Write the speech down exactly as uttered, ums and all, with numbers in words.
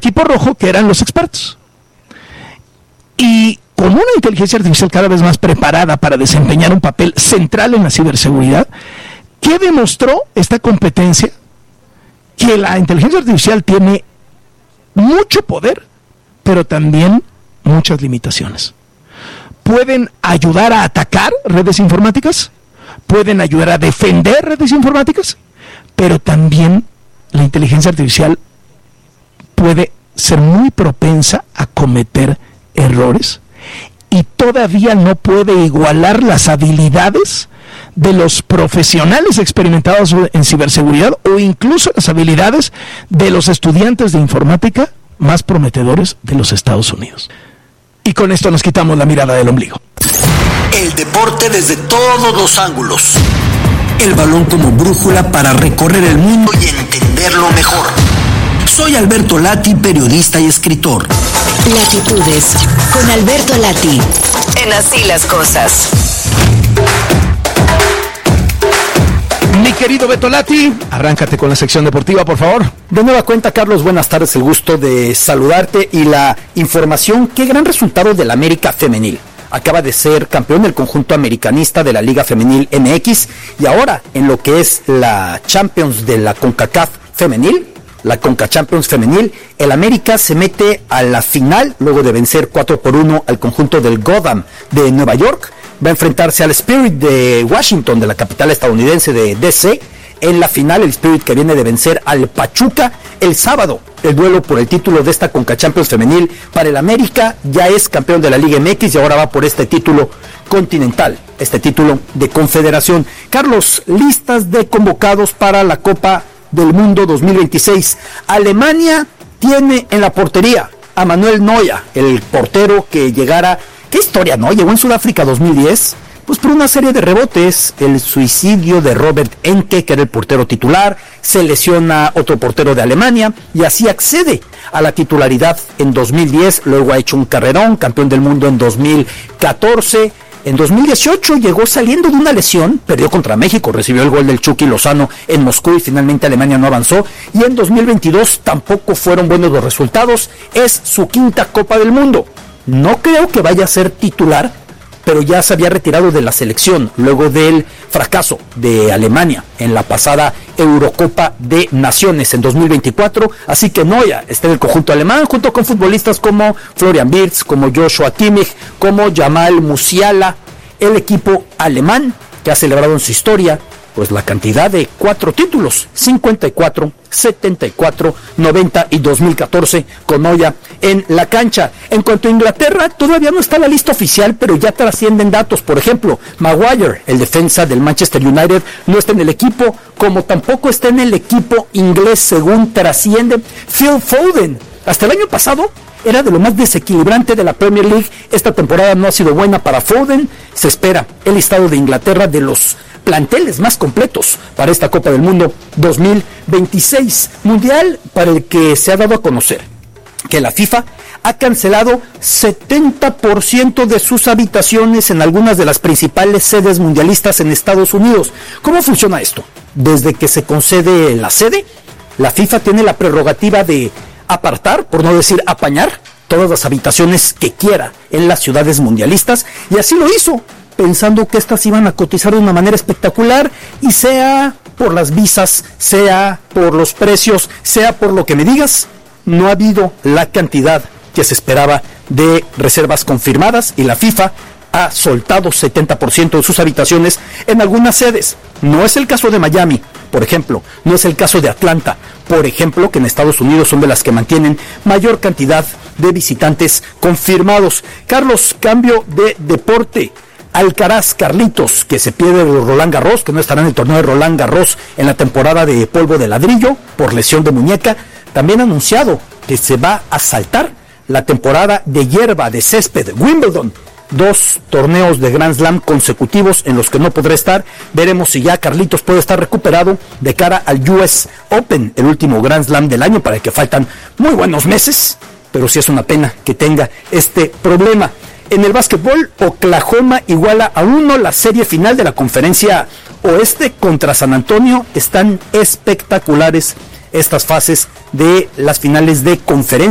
equipo rojo, que eran los expertos. Y con una inteligencia artificial cada vez más preparada para desempeñar un papel central en la ciberseguridad, ¿qué demostró esta competencia? Que la inteligencia artificial tiene mucho poder, pero también muchas limitaciones. Pueden ayudar a atacar redes informáticas, pueden ayudar a defender redes informáticas, pero también la inteligencia artificial puede ser muy propensa a cometer errores y todavía no puede igualar las habilidades de los profesionales experimentados en ciberseguridad o incluso las habilidades de los estudiantes de informática más prometedores de los Estados Unidos. Y con esto nos quitamos la mirada del ombligo. El deporte desde todos los ángulos. El balón como brújula para recorrer el mundo y entenderlo mejor. Soy Alberto Lati, periodista y escritor. Latitudes con Alberto Lati. En Así las Cosas. Mi querido Beto Lati, arráncate con la sección deportiva, por favor. De nueva cuenta, Carlos, buenas tardes, el gusto de saludarte y la información. Qué gran resultado del América Femenil. Acaba de ser campeón del conjunto americanista de la Liga Femenil M X y ahora en lo que es la Champions de la CONCACAF Femenil, la Conca Champions Femenil, el América se mete a la final luego de vencer cuatro por uno al conjunto del Gotham de Nueva York. Va a enfrentarse al Spirit de Washington, de la capital estadounidense de D C. En la final, el Spirit que viene de vencer al Pachuca el sábado. El duelo por el título de esta Conca Champions Femenil para el América. Ya es campeón de la Liga M X y ahora va por este título continental, este título de confederación. Carlos, listas de convocados para la Copa del Mundo dos mil veintiséis. Alemania tiene en la portería a Manuel Neuer, el portero que llegara... ¿Qué historia, no? Llegó en Sudáfrica dos mil diez, pues por una serie de rebotes, el suicidio de Robert Enke, que era el portero titular, se lesiona otro portero de Alemania y así accede a la titularidad en dos mil diez, luego ha hecho un carrerón, campeón del mundo en dos mil catorce, en dos mil dieciocho llegó saliendo de una lesión, perdió contra México, recibió el gol del Chucky Lozano en Moscú y finalmente Alemania no avanzó, y en dos mil veintidós tampoco fueron buenos los resultados, es su quinta Copa del Mundo. No creo que vaya a ser titular, pero ya se había retirado de la selección luego del fracaso de Alemania en la pasada Eurocopa de Naciones en dos mil veinticuatro, así que Neuer está en el conjunto alemán junto con futbolistas como Florian Wirtz, como Joshua Kimmich, como Jamal Musiala. El equipo alemán que ha celebrado en su historia pues la cantidad de cuatro títulos, cincuenta y cuatro, setenta y cuatro, noventa y dos mil catorce con Neuer en la cancha. En cuanto a Inglaterra, todavía no está la lista oficial, pero ya trascienden datos. Por ejemplo, Maguire, el defensa del Manchester United, no está en el equipo, como tampoco está en el equipo inglés, según trasciende. Phil Foden, hasta el año pasado, era de lo más desequilibrante de la Premier League. Esta temporada no ha sido buena para Foden. Se espera el listado de Inglaterra de los planteles más completos para esta Copa del Mundo dos mil veintiséis. Mundial para el que se ha dado a conocer que la FIFA ha cancelado setenta por ciento de sus habitaciones en algunas de las principales sedes mundialistas en Estados Unidos. ¿Cómo funciona esto? Desde que se concede la sede, la FIFA tiene la prerrogativa de apartar, por no decir apañar, todas las habitaciones que quiera en las ciudades mundialistas, y así lo hizo, pensando que estas iban a cotizar de una manera espectacular, y sea por las visas, sea por los precios, sea por lo que me digas, no ha habido la cantidad que se esperaba de reservas confirmadas, y la FIFA ha soltado setenta por ciento de sus habitaciones en algunas sedes. No es el caso de Miami, por ejemplo, no es el caso de Atlanta, por ejemplo, que en Estados Unidos son de las que mantienen mayor cantidad de visitantes confirmados. Carlos, cambio de deporte. Alcaraz, Carlitos, que se pierde de Roland Garros, que no estará en el torneo de Roland Garros en la temporada de polvo de ladrillo por lesión de muñeca, también ha anunciado que se va a saltar la temporada de hierba, de césped, Wimbledon. Dos torneos de Grand Slam consecutivos en los que no podrá estar. Veremos si ya Carlitos puede estar recuperado de cara al U S Open, el último Grand Slam del año, para el que faltan muy buenos meses, pero sí es una pena que tenga este problema. En el básquetbol, Oklahoma iguala a uno la serie final de la conferencia oeste contra San Antonio. Están espectaculares estas fases de las finales de conferencia.